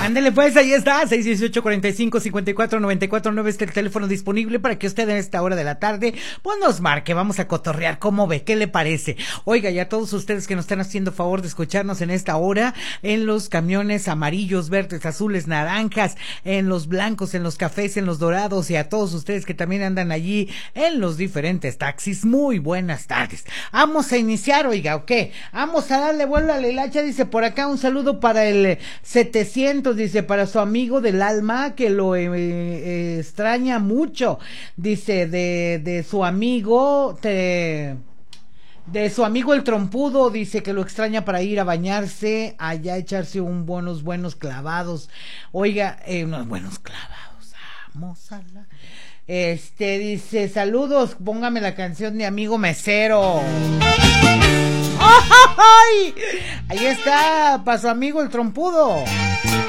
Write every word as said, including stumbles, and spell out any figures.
Ándele pues, ahí está, seis dieciocho, cuarenta y cinco, cincuenta y cuatro, noventa y cuatro, nueve, este el teléfono disponible para que usted en esta hora de la tarde, pues nos marque, vamos a cotorrear, ¿cómo ve? ¿Qué le parece? Oiga, y a todos ustedes que nos están haciendo favor de escucharnos en esta hora, en los camiones amarillos, verdes, azules, naranjas, en los blancos, en los cafés, en los dorados, y a todos ustedes que también andan allí en los diferentes taxis, muy buenas tardes. Vamos a iniciar, oiga, ¿o qué? Vamos a darle vuelo a la hilacha, dice por acá, un saludo para el setecientos, dice, para su amigo del alma, que lo eh, eh, extraña mucho, dice, de, de su amigo, te... de su amigo el trompudo, dice que lo extraña para ir a bañarse, allá echarse un buenos, buenos clavados, oiga, eh, unos buenos clavados, vamos a la... Este, dice, saludos, póngame la canción de Amigo Mesero. ¡Ay! Ahí está, para su amigo el trompudo.